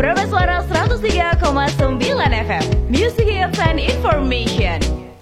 Prima Suara 103,9 FM Music Hits and Information.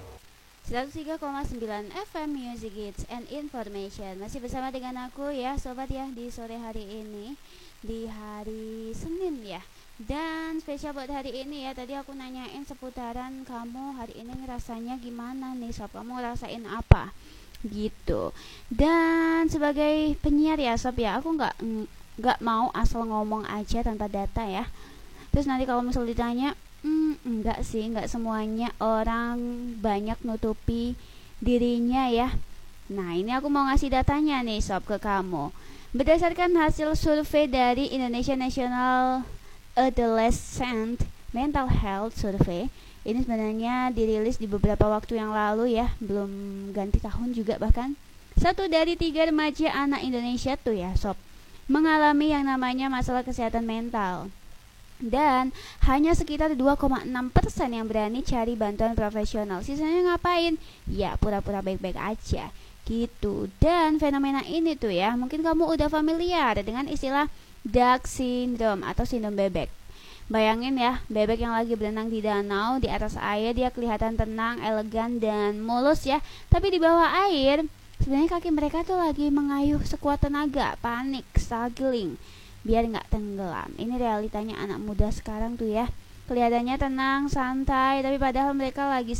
103,9 FM Music Hits and Information. Masih bersama dengan aku ya sobat ya di sore hari ini, di hari Senin ya. Dan spesial buat hari ini ya, tadi aku nanyain seputaran kamu hari ini rasanya gimana nih sob, kamu ngerasain apa gitu. Dan sebagai penyiar ya sob ya, aku nggak mau asal ngomong aja tanpa data ya. Terus nanti kalau misal ditanya, enggak sih, enggak semuanya orang banyak nutupi dirinya ya. Nah ini aku mau ngasih datanya nih sob ke kamu. Berdasarkan hasil survei dari Indonesia National Adolescent Mental Health Survey, ini sebenarnya dirilis di beberapa waktu yang lalu ya, belum ganti tahun juga bahkan. 1 dari 3 remaja anak Indonesia tuh ya sob mengalami yang namanya masalah kesehatan mental. Dan hanya sekitar 2,6% yang berani cari bantuan profesional. Sisanya ngapain? Ya pura-pura baik-baik aja gitu. Dan fenomena ini tuh ya, mungkin kamu udah familiar dengan istilah Duck Syndrome atau sindrom bebek. Bayangin ya, bebek yang lagi berenang di danau, di atas air dia kelihatan tenang, elegan dan mulus ya. Tapi di bawah air sebenarnya kaki mereka tuh lagi mengayuh sekuat tenaga, panik, struggling biar nggak tenggelam. Ini realitanya anak muda sekarang tuh ya. Kelihatannya tenang, santai, tapi padahal mereka lagi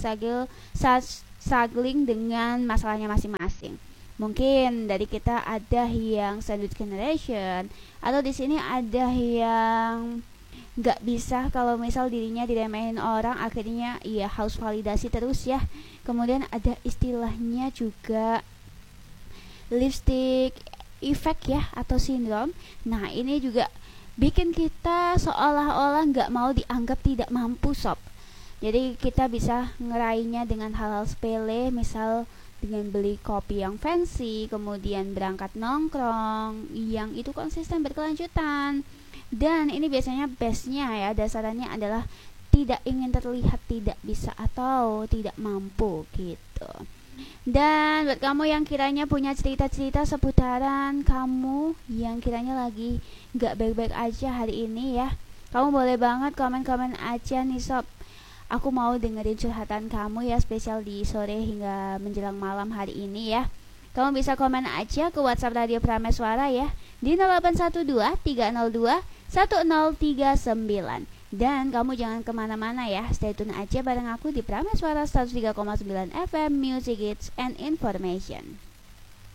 struggling dengan masalahnya masing-masing. Mungkin dari kita ada yang sandwich generation, atau di sini ada yang nggak bisa kalau misal dirinya diremehin orang, akhirnya ya harus validasi terus ya. Kemudian ada istilahnya juga lipstick effect ya atau sindrom. Nah ini juga bikin kita seolah-olah nggak mau dianggap tidak mampu sob. Jadi kita bisa ngeraihnya dengan hal-hal sepele, misal dengan beli kopi yang fancy, kemudian berangkat nongkrong yang itu konsisten berkelanjutan. Dan ini biasanya bestnya ya, dasarannya adalah tidak ingin terlihat tidak bisa atau tidak mampu gitu. Dan buat kamu yang kiranya punya cerita-cerita seputaran kamu yang kiranya lagi gak baik-baik aja hari ini ya, kamu boleh banget komen-komen aja nih sob. Aku mau dengerin curhatan kamu ya, spesial di sore hingga menjelang malam hari ini ya. Kamu bisa komen aja ke WhatsApp Radio Prima Suara ya di 0812 302 1039. Dan kamu jangan kemana-mana ya, stay tune aja bareng aku di Prima Suara 103,9 FM Music Hits and Information.